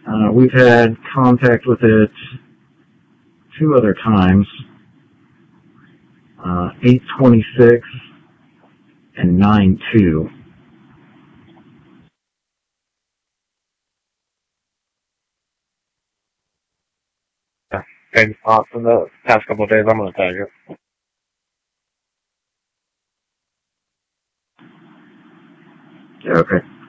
We've had contact with it 2 other times, 8/26 and 9/2. Been off in the past couple of days. I'm gonna tag it. Yeah, okay.